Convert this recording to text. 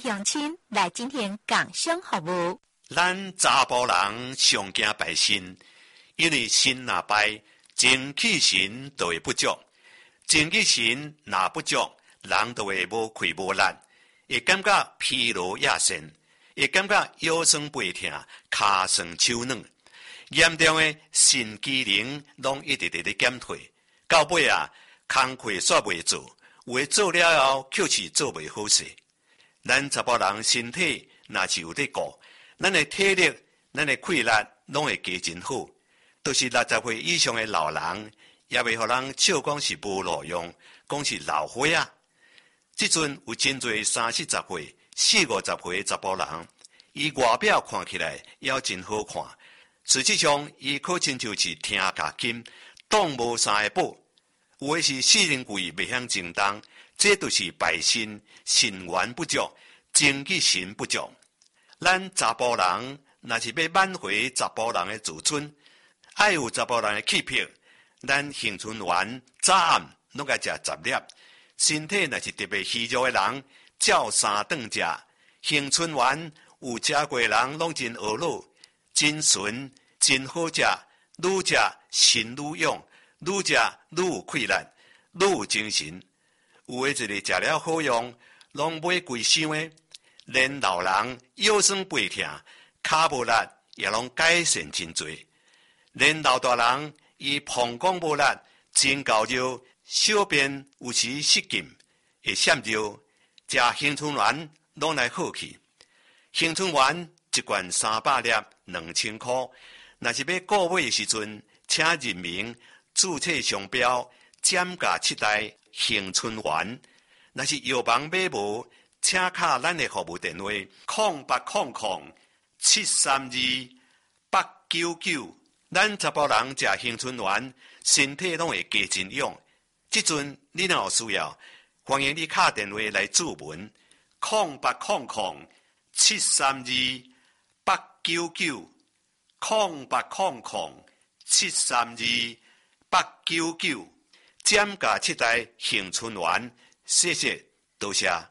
乡亲来今天讲声服务。 咱查甫人上惊拜神，因为神若拜，精气神就会不足，精气神若不足，人就会无气无力，会感觉疲劳亚神，会感觉腰酸背痛、骹酸手软，严重的肾机能拢一直直咧减退，到尾工课煞袂做，有诶做了后却是做袂好势。咱查甫人身体若是有咧顾，咱的体力、咱的气力拢会加真好。都是60岁以上的老人，也袂互人笑讲是无路用，讲是老花啊。即阵有真侪30、40岁、40、50岁的查甫人，伊外表看起来也真好看，实际上伊可亲就是听假金，当无啥个宝。有的是四人贵袂晓精动，这就是拜神神元不足，精气神不足。咱查甫人若是要挽回查甫人的自尊，爱有查甫人的气魄，咱杏春丸早暗拢该食10粒。身体若是特别虚弱的人，照3顿食。杏春丸有食过的人拢真学老，真纯，真好食，愈食神愈勇，愈食愈有气力，愈有精神。有的一个食了好用，拢买贵箱的，连老人腰酸背痛、骹无力也拢改善真多。连老大人伊膀胱无力、真高热、小便有时失禁，会闪热，食杏春丸拢来好去。杏春丸一罐300粒，2000块。若是要购买的时阵，请认明注册商标减价7代杏春丸。若是药房买无，请敲咱的服务电话0800-732-899。咱查甫人食杏春丸，身体拢会加真勇。即阵你若有需要，欢迎你敲电话来注文0800-732-899。0800-732-899，减价7代杏春丸，谢谢，多谢。